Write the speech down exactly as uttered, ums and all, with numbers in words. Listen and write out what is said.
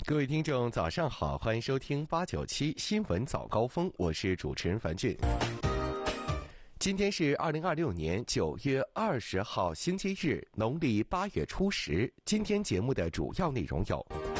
各位听众早上好，欢迎收听八九七新闻早高峰，我是主持人樊俊。今天是二零二六年九月二十号星期日，农历八月初十。今天节目的主要内容有：